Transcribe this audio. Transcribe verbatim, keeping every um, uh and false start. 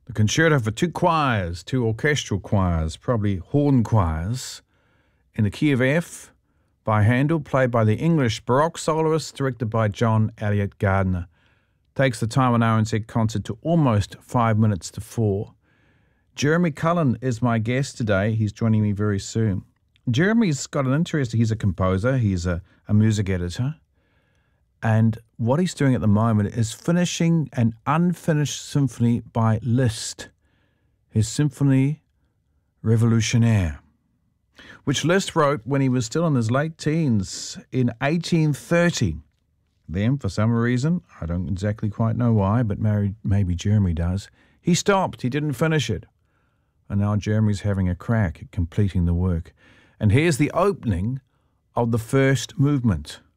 The concerto for two choirs, two orchestral choirs, probably horn choirs, in the key of F by Handel, played by the English Baroque soloist, directed by John Elliott Gardner. Takes the time on R N Z concert to almost five minutes to four. Jeremy Cullen is my guest today. He's joining me very soon. Jeremy's got an interest. He's a composer. He's a, a music editor. And what he's doing at the moment is finishing an unfinished symphony by Liszt, his Symphonie Révolutionnaire, which Liszt wrote when he was still in his late teens in eighteen thirty. Then, for some reason, I don't exactly quite know why, but maybe Jeremy does, he stopped. He didn't finish it. And now Jeremy's having a crack at completing the work. And here's the opening of the first movement.